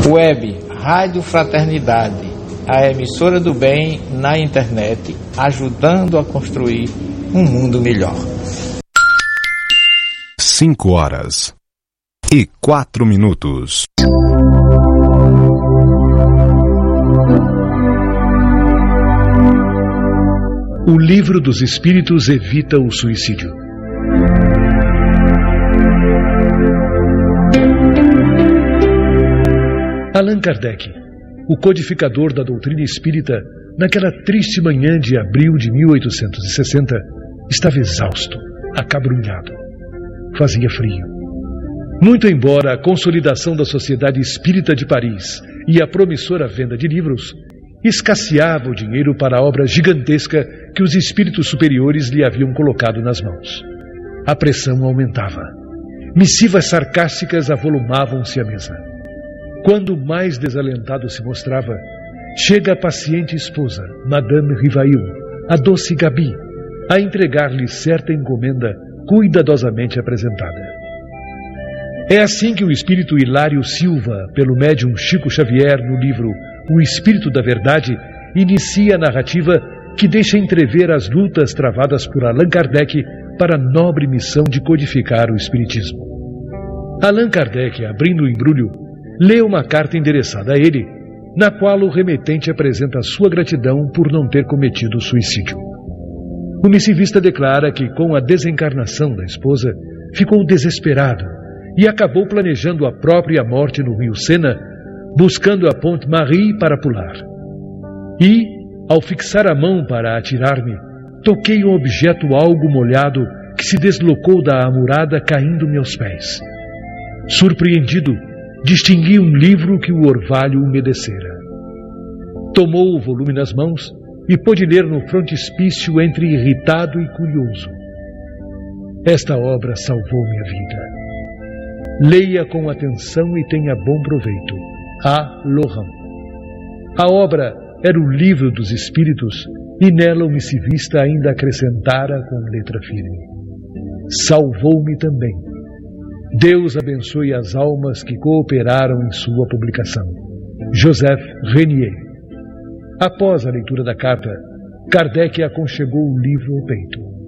Web Rádio Fraternidade, a emissora do bem na internet, ajudando a construir um mundo melhor. 5h04. O Livro dos Espíritos evita o suicídio. Allan Kardec, o codificador da doutrina espírita, naquela triste manhã de abril de 1860, estava exausto, acabrunhado. Fazia frio. Muito embora a consolidação da Sociedade Espírita de Paris e a promissora venda de livros, escasseava o dinheiro para a obra gigantesca que os espíritos superiores lhe haviam colocado nas mãos. A pressão aumentava. Missivas sarcásticas avolumavam-se à mesa. Quando mais desalentado se mostrava, chega a paciente esposa, Madame Rivail, a doce Gabi, a entregar-lhe certa encomenda cuidadosamente apresentada. É assim que o espírito Hilário Silva, pelo médium Chico Xavier, no livro O Espírito da Verdade, inicia a narrativa que deixa entrever as lutas travadas por Allan Kardec para a nobre missão de codificar o Espiritismo. Allan Kardec, abrindo o embrulho, lê uma carta endereçada a ele, na qual o remetente apresenta sua gratidão por não ter cometido suicídio. O missivista declara que, com a desencarnação da esposa, ficou desesperado e acabou planejando a própria morte no rio Sena, buscando a Ponte Marie para pular. E, ao fixar a mão para atirar-me, toquei um objeto algo molhado que se deslocou da amurada, caindo-me aos pés. Surpreendido, distingui um livro que o orvalho umedecera. Tomou o volume nas mãos e pôde ler no frontispício entre irritado e curioso. Esta obra salvou minha vida. Leia com atenção e tenha bom proveito. A. Lohan. A obra era o Livro dos Espíritos e nela o missivista ainda acrescentara com letra firme: salvou-me também. Deus abençoe as almas que cooperaram em sua publicação. Joseph Renier. Após a leitura da carta, Kardec aconchegou o livro ao peito.